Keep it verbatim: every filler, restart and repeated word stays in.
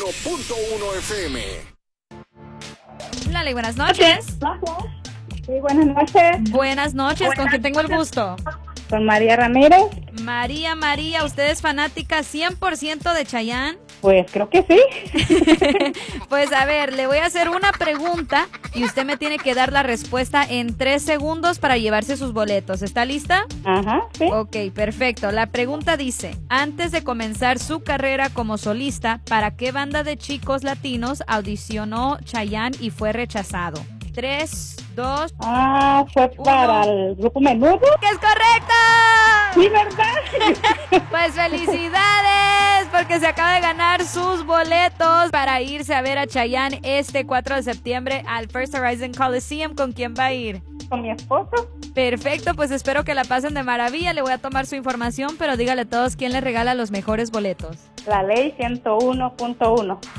punto uno F M. Lali, buenas noches. Sí, buenas noches. Buenas noches, ¿con quién tengo el gusto? Con María Ramírez. María, María, ¿usted es fanática cien por ciento de Chayanne? Pues creo que sí. Pues a ver, le voy a hacer una pregunta y usted me tiene que dar la respuesta en tres segundos para llevarse sus boletos. ¿Está lista? Ajá, sí. Ok, perfecto. La pregunta dice, antes de comenzar su carrera como solista, ¿para qué banda de chicos latinos audicionó Chayanne y fue rechazado? Tres, dos... Ah, fue para uno. el grupo Menudo. ¡Que es correcto! Sí, ¿verdad? Pues felicidades, porque se acaba de ganar sus boletos para irse a ver a Chayanne este cuatro de septiembre al First Horizon Coliseum. ¿Con quién va a ir? Con mi esposo. Perfecto, pues espero que la pasen de maravilla. Le voy a tomar su información, pero dígale a todos quién le regala los mejores boletos. La ley ciento uno punto uno.